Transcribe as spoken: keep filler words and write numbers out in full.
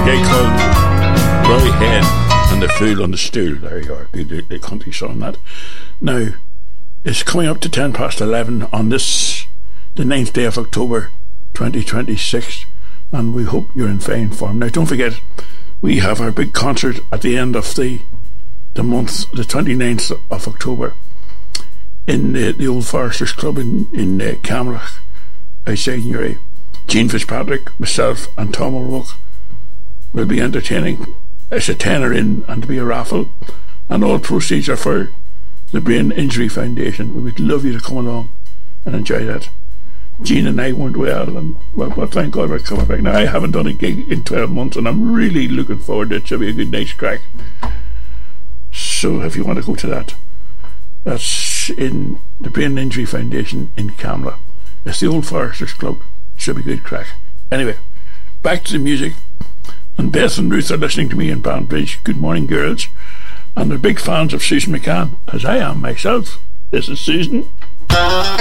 guy called Roy Head and the Fool on the Stool. There you are, the, the country song that. Now, it's coming up to ten past eleven on this, the ninth day of October twenty twenty-six, and we hope you're in fine form. Now, don't forget, we have our big concert at the end of the the month, the twenty-ninth of October, in uh, the Old Foresters Club in, in uh, Camrock, outside Newry. Gene Fitzpatrick, myself and Tom O'Rourke will be entertaining. It's a tenner in and to be a raffle, and all proceeds are for the Brain Injury Foundation. We would love you to come along and enjoy that. Gene and I weren't well, and well, well, thank God we're coming back. Now, I haven't done a gig in twelve months, and I'm really looking forward to it. It should be a good night's crack. So if you want to go to that, that's in the Brain Injury Foundation in Camrock. It's the Old Foresters Club. Should be good crack. Anyway, back to the music. And Beth and Ruth are listening to me in Banbridge. Good morning, girls. And they're big fans of Susan McCann, as I am myself. This is Susan.